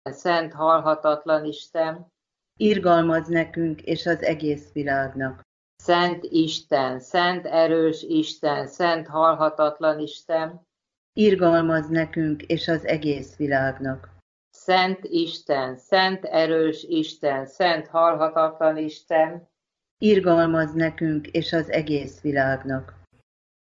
szent halhatatlan Isten, irgalmazz nekünk és az egész világnak. Szent Isten, szent erős Isten, szent halhatatlan Isten, Irgalmazz nekünk és az egész világnak. Szent Isten, szent erős Isten, szent halhatatlan Isten, Irgalmazz nekünk és az egész világnak.